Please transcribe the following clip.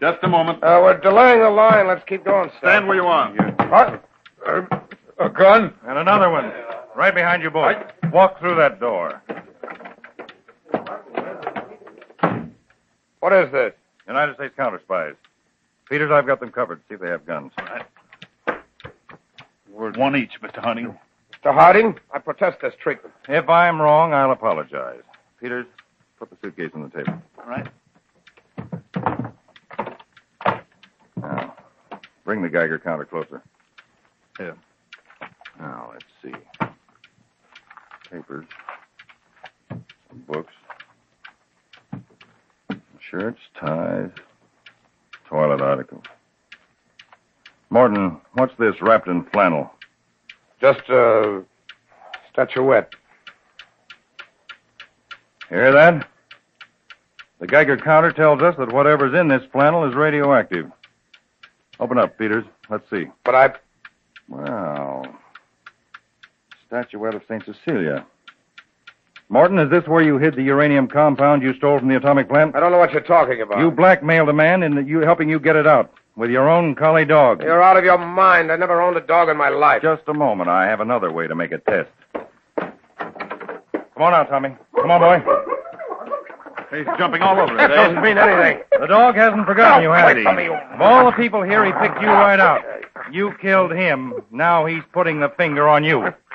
Just a moment. We're delaying the line. Let's keep going, sir. Stand where you are. What? A gun? And another one. Right behind you both. Walk through that door. What is this? United States counter spies. Peters, I've got them covered. See if they have guns. One each, Mr. Harding. Mr. Harding, I protest this treatment. If I'm wrong, I'll apologize. Peters, put the suitcase on the table. All right. Now, bring the Geiger counter closer. Here. Now, let's see. Papers. Some books. Shirts, ties. Toilet articles. Morton, what's this wrapped in flannel? Just a statuette. Hear that? The Geiger counter tells us that whatever's in this flannel is radioactive. Open up, Peters. Let's see. But Well, statuette of St. Cecilia. Morton, is this where you hid the uranium compound you stole from the atomic plant? I don't know what you're talking about. You blackmailed a man into helping you get it out with your own collie dog. You're out of your mind. I never owned a dog in my life. Just a moment. I have another way to make a test. Come on out, Tommy. Come on, boy. He's jumping all over That it, doesn't mean anything. The dog hasn't forgotten you, has Wait he? for me, you- Of all the people here, he picked you right out. You killed him. Now he's putting the finger on you.